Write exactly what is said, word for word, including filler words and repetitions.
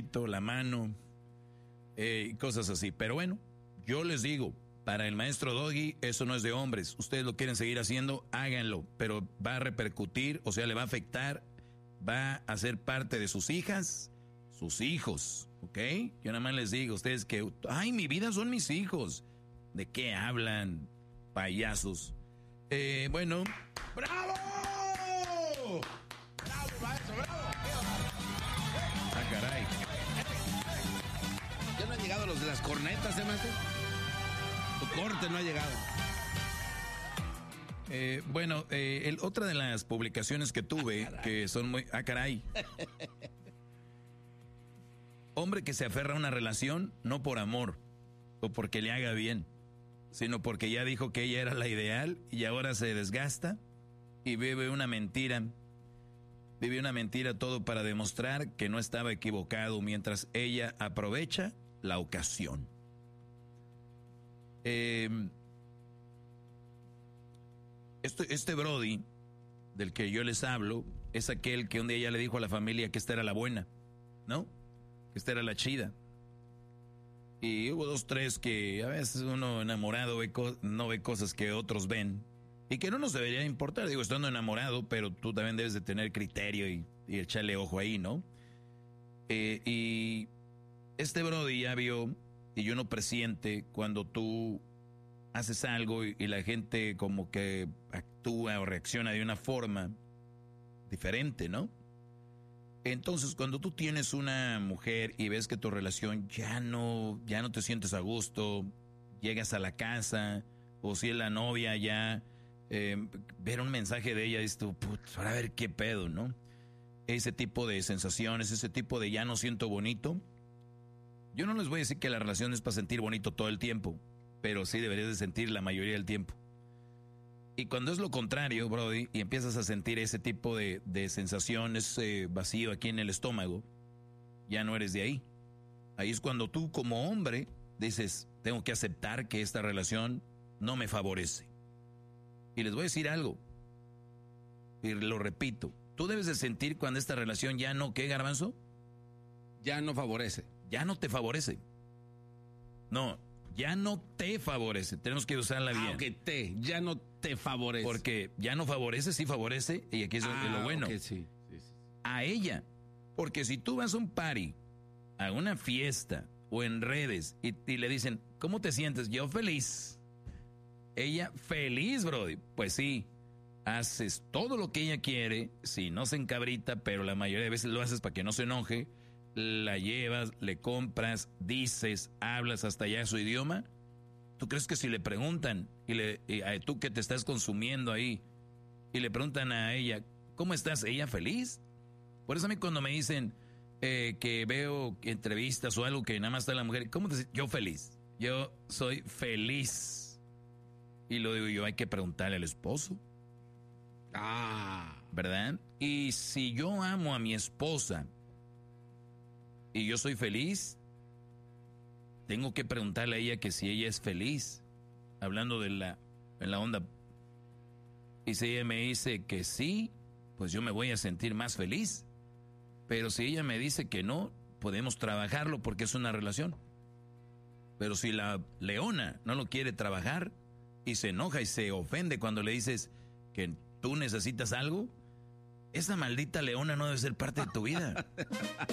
dedito, la mano, eh, cosas así. Pero bueno, yo les digo, para el maestro Doggy, eso no es de hombres. Ustedes lo quieren seguir haciendo, háganlo, pero va a repercutir, o sea, le va a afectar, va a ser parte de sus hijas, sus hijos, ¿ok? Yo nada más les digo, ustedes que, ay, mi vida son mis hijos. ¿De qué hablan, payasos? Eh, bueno, ¡bravo! ¡Bravo, maestro, bravo! Ah, caray. ¿Ya no han llegado los de las cornetas, eh, maestro? Tu corte no ha llegado. Eh, bueno, eh, el, otra de las publicaciones que tuve, ah, que son muy... Ah, caray. Hombre que se aferra a una relación no por amor o porque le haga bien, sino porque ya dijo que ella era la ideal y ahora se desgasta y vive una mentira. Vive una mentira todo para demostrar que no estaba equivocado mientras ella aprovecha la ocasión. Eh, este, este Brody del que yo les hablo es aquel que un día ya le dijo a la familia que esta era la buena, ¿no? Que esta era la chida. Y hubo dos, tres que a veces uno enamorado ve co- no ve cosas que otros ven y que no nos debería importar. Digo, estando enamorado, pero tú también debes de tener criterio y, y echarle ojo ahí, ¿no? Eh, y este Brody ya vio, y uno presiente cuando tú haces algo y, y la gente como que actúa o reacciona de una forma diferente, ¿no? Entonces, cuando tú tienes una mujer y ves que tu relación ya no, ya no te sientes a gusto, llegas a la casa, o si es la novia ya, eh, ver un mensaje de ella, dices tú, putz, ahora a ver qué pedo, ¿no? Ese tipo de sensaciones, ese tipo de ya no siento bonito. Yo no les voy a decir que la relación es para sentir bonito todo el tiempo, pero sí deberías de sentir la mayoría del tiempo. Y cuando es lo contrario, Brody, y empiezas a sentir ese tipo de, de sensación, ese vacío aquí en el estómago, ya no eres de ahí. Ahí es cuando tú como hombre dices, tengo que aceptar que esta relación no me favorece. Y les voy a decir algo, y lo repito, tú debes de sentir cuando esta relación ya no, ¿qué, Garbanzo? Ya no favorece. Ya no te favorece. No, ya no te favorece. Tenemos que usarla bien. Ah, que te, ya no te favorece. Porque ya no favorece, sí favorece, y aquí es ah, lo bueno. Okay, sí, sí, sí. A ella. Porque si tú vas a un party, a una fiesta, o en redes, y, y le dicen, ¿cómo te sientes? Yo feliz. Ella feliz, Brody. Pues sí, haces todo lo que ella quiere, si no se encabrita, pero la mayoría de veces lo haces para que no se enoje, la llevas, le compras, dices, hablas hasta allá su idioma. ¿Tú crees que si le preguntan, y, le, y a tú que te estás consumiendo ahí, y le preguntan a ella, ¿cómo estás? ¿Ella feliz? Por eso a mí cuando me dicen eh, que veo entrevistas o algo que nada más está la mujer, ¿cómo te sientes? Yo feliz. Yo soy feliz. Y lo digo yo, hay que preguntarle al esposo. Ah. ¿Verdad? Y si yo amo a mi esposa y yo soy feliz, tengo que preguntarle a ella que si ella es feliz, hablando de la, en la onda. Y si ella me dice que sí, pues yo me voy a sentir más feliz. Pero si ella me dice que no, podemos trabajarlo porque es una relación. Pero si la leona no lo quiere trabajar y se enoja y se ofende cuando le dices que tú necesitas algo, esa maldita leona no debe ser parte de tu vida.